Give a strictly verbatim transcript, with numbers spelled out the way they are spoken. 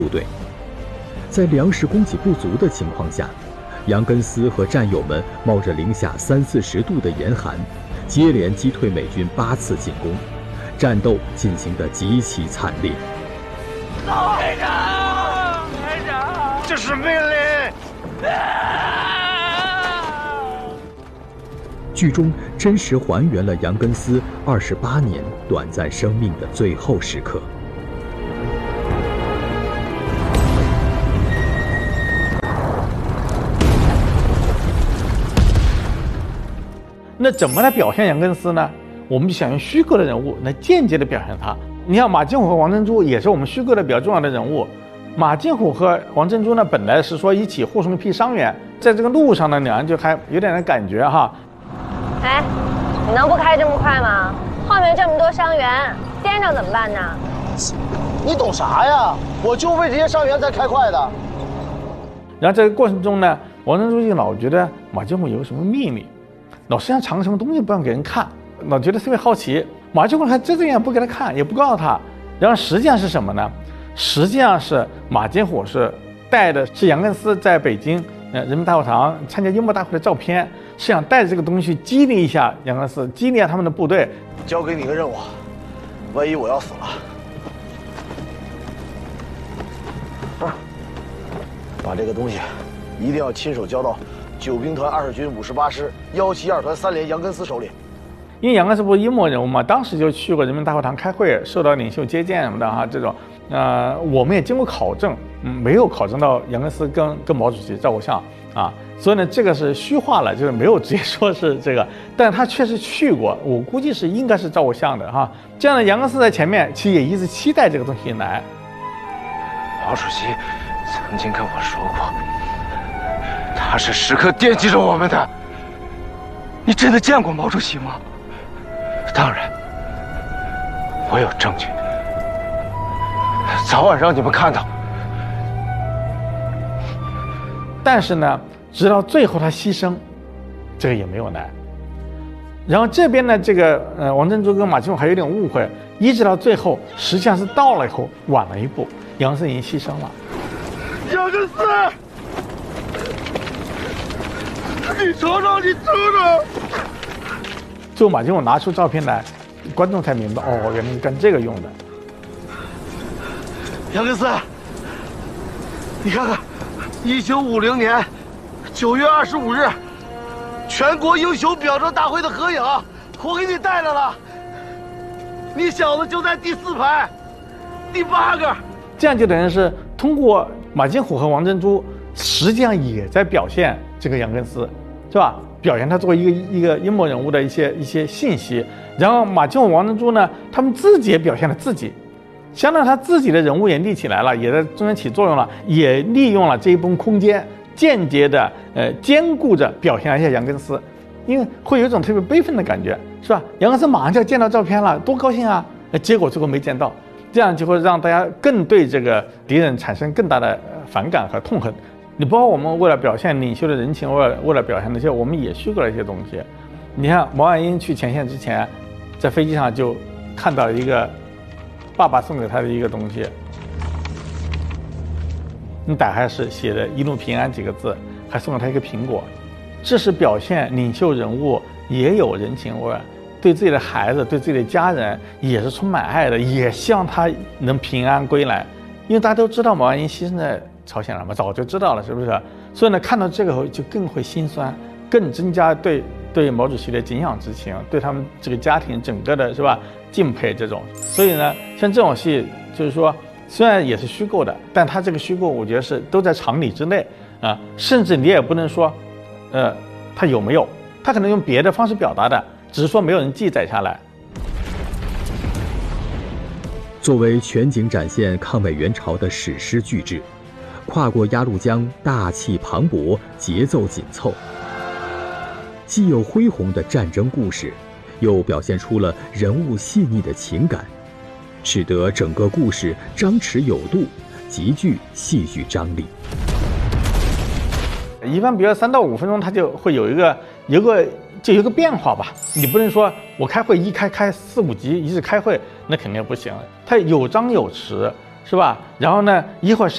部队。在粮食供给不足的情况下，杨根思和战友们冒着零下三四十度的严寒，接连击退美军八次进攻，战斗进行得极其惨烈。 排长，排长， 这是命令！ 剧中真实还原了杨根思二十八年短暂生命的最后时刻。 那怎么来表现杨根思呢？我们就想用虚构的人物来间接的表现他。你像马金虎和王珍珠也是我们虚构的比较重要的人物。马金虎和王珍珠呢，本来是说一起护送一批伤员，在这个路上呢，两人就还有点点感觉哈。 哎，你能不开这么快吗？后面这么多伤员，颠着怎么办呢？ 你懂啥呀？我就为这些伤员才开快的。 然后这个过程中呢，王珍珠就老觉得马金虎有什么秘密。老是想藏什么东西不让给人看，老觉得特别好奇。马金虎还遮着眼不给他看，也不告诉他。然后实际上是什么呢？实际上是马金虎是带的是杨根思在北京呃人民大会堂参加幽默大会的照片，是想带着这个东西去激励一下杨根思，激励一下他们的部队。 交给你个任务，万一我要死了，啊，把这个东西一定要亲手交到九兵团二十军五十八师幺七二团三连杨根思手里。 因为杨根思不是阴谋人物嘛，当时就去过人民大会堂开会，受到领袖接见什么的哈，这种，呃，我们也经过考证，嗯，没有考证到杨根思跟跟毛主席照过相啊，所以呢，这个是虚化了，就是没有直接说是这个，但他确实去过，我估计是应该是照过相的哈。这样的杨根思在前面，其实也一直期待这个东西来。 毛主席曾经跟我说过，他是时刻惦记着我们的。你真的见过毛主席吗？当然，我有证据，早晚让你们看到。 但是呢，直到最后他牺牲，这个也没有来。然后这边呢，这个呃王珍珠跟马金虎还有点误会，一直到最后，实际上是到了以后晚了一步，杨根思已经牺牲了。 杨根思，你瞅瞅，你瞅瞅。 最后马金虎拿出照片来，观众才明白，哦，原来是干这个用的。 杨根思，你看看，一九五零年九月二十五日，全国英雄表彰大会的合影，我给你带来了。你小子就在第四排，第八个。 这样就等于是通过马金虎和王珍珠，实际上也在表现这个杨根思，是吧？表现他作为一个一个阴谋人物的一些一些信息。然后马金虎、王珍珠呢，他们自己也表现了自己，相当于他自己的人物也立起来了，也在中间起作用了，也利用了这一部分空间，间接的呃兼顾着表现一下杨根思，因为会有一种特别悲愤的感觉，是吧？杨根思马上就要见到照片了，多高兴啊！结果最后没见到，这样就会让大家更对这个敌人产生更大的反感和痛恨。你包括我们为了表现领袖的人情，为了为了表现那些，我们也虚构了一些东西。你看毛岸英去前线之前，在飞机上就看到一个爸爸送给他的一个东西，你打开是写的一路平安几个字，还送了他一个苹果。这是表现领袖人物也有人情味，对自己的孩子对自己的家人也是充满爱的，也希望他能平安归来。因为大家都知道毛岸英牺牲在朝鲜了嘛，早就知道了，是不是？所以呢，看到这个后就更会心酸，更增加对对毛主席的敬仰之情，对他们这个家庭整个的是吧敬佩这种。所以呢，像这种戏就是说虽然也是虚构的，但它这个虚构我觉得是都在常理之内啊，甚至你也不能说呃它有没有，它可能用别的方式表达的，只是说没有人记载下来。 作为全景展现抗美援朝的史诗巨制，跨过鸭绿江，大气磅礴，节奏紧凑，既有恢宏的战争故事，又表现出了人物细腻的情感，使得整个故事张弛有度，极具戏剧张力。 一般比如三到五分钟，它就会有一个有一个就有一个变化吧。你不能说我开会一开开四五集，一直开会，那肯定不行。它有张有弛，是吧？然后呢，一会儿